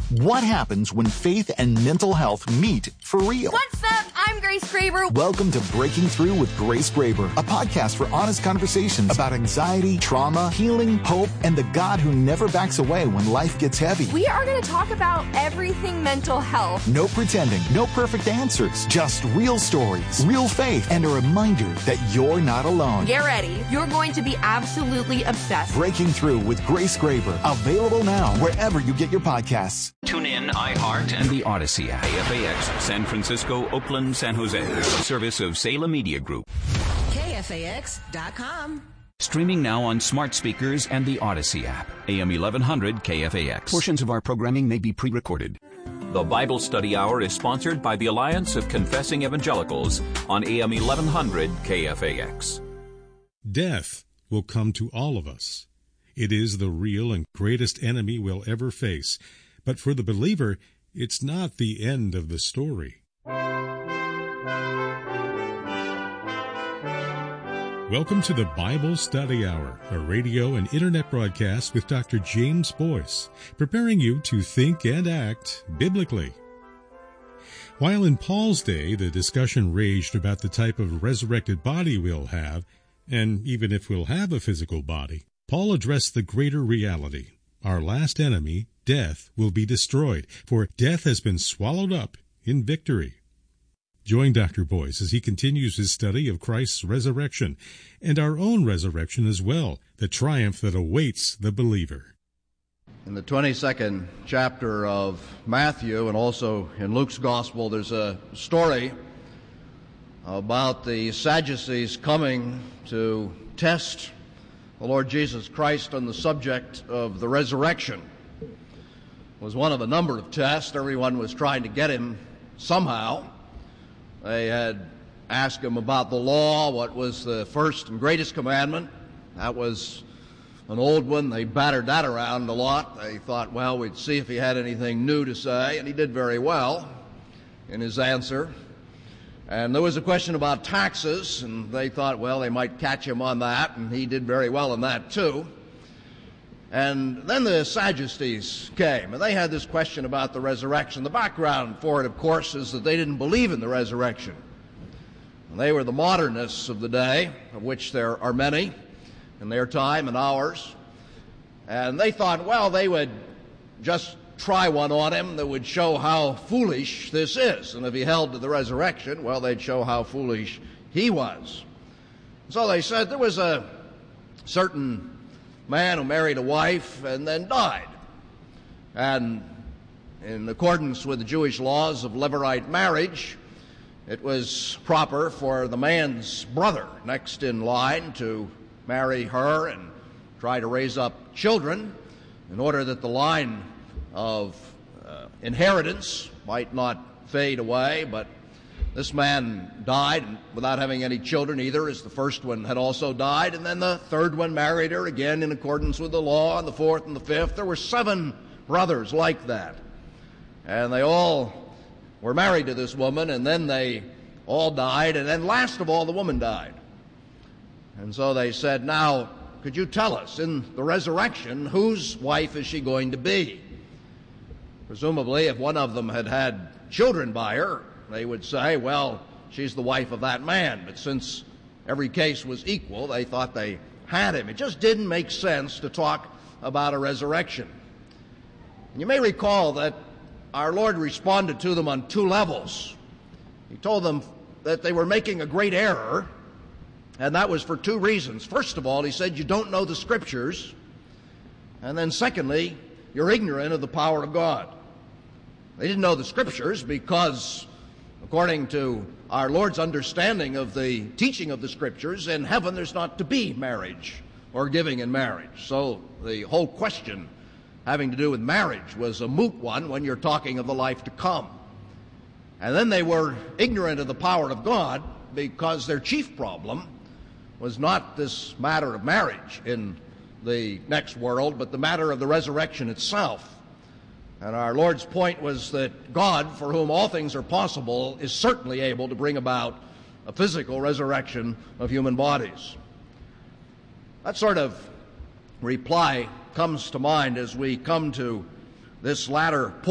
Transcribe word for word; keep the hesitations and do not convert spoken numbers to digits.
What happens when faith and mental health meet for real? What's up? I'm Grace Graber. Welcome to Breaking Through with Grace Graber, a podcast for honest conversations about anxiety, trauma, healing, hope, and the God who never backs away when life gets heavy. We are going to talk about everything mental health. No pretending, no perfect answers, just real stories, real faith, and a reminder that you're not alone. Get ready. You're going to be absolutely obsessed. Breaking Through with Grace Graber, available now wherever you get your podcasts. Tune in, iHeart, and the Odyssey app. A F A X, San Francisco, Oakland, San Jose. A service of Salem Media Group. K F A X dot com. Streaming now on smart speakers and the Odyssey app. A M eleven hundred K F A X. Portions of our programming may be pre-recorded. The Bible Study Hour is sponsored by the Alliance of Confessing Evangelicals on A M eleven hundred K F A X. Death will come to all of us. It is the real and greatest enemy we'll ever face. But for the believer, it's not the end of the story. Welcome to the Bible Study Hour, a radio and internet broadcast with Doctor James Boyce, preparing you to think and act biblically. While in Paul's day the discussion raged about the type of resurrected body we'll have, and even if we'll have a physical body, Paul addressed the greater reality. Our last enemy, death, will be destroyed, for death has been swallowed up in victory. Join Doctor Boyce as he continues his study of Christ's resurrection and our own resurrection as well, the triumph that awaits the believer. In the twenty-second chapter of Matthew and also in Luke's Gospel, there's a story about the Sadducees coming to test the Lord Jesus Christ on the subject of the resurrection. It was one of a number of tests. Everyone was trying to get him somehow. They had asked him about the law, what was the first and greatest commandment. That was an old one. They battered that around a lot. They thought, well, we'd see if he had anything new to say, and he did very well in his answer. And there was a question about taxes, and they thought, well, they might catch him on that, and he did very well in that too. And then the Sadducees came, and they had this question about the resurrection. The background for it, of course, is that they didn't believe in the resurrection. And they were the modernists of the day, of which there are many in their time and ours. And they thought, well, they would just try one on him that would show how foolish this is. And if he held to the resurrection, well, they'd show how foolish he was. So they said there was a certain man who married a wife and then died. And in accordance with the Jewish laws of Levirate marriage, it was proper for the man's brother next in line to marry her and try to raise up children in order that the line of uh, inheritance might not fade away. But this man died without having any children either, as the first one had also died, and then the third one married her again in accordance with the law, and the fourth and the fifth. There were seven brothers like that, and they all were married to this woman, and then they all died, and then last of all the woman died. And so they said, now, could you tell us, in the resurrection, whose wife is she going to be? Presumably, if one of them had had children by her, they would say, well, she's the wife of that man. But since every case was equal, they thought they had him. It just didn't make sense to talk about a resurrection. And you may recall that our Lord responded to them on two levels. He told them that they were making a great error, and that was for two reasons. First of all, he said, you don't know the Scriptures. And then secondly, you're ignorant of the power of God. They didn't know the Scriptures because, according to our Lord's understanding of the teaching of the Scriptures, in heaven there's not to be marriage or giving in marriage. So the whole question having to do with marriage was a moot one when you're talking of the life to come. And then they were ignorant of the power of God because their chief problem was not this matter of marriage in the next world, but the matter of the resurrection itself. And our Lord's point was that God, for whom all things are possible, is certainly able to bring about a physical resurrection of human bodies. That sort of reply comes to mind as we come to this latter point.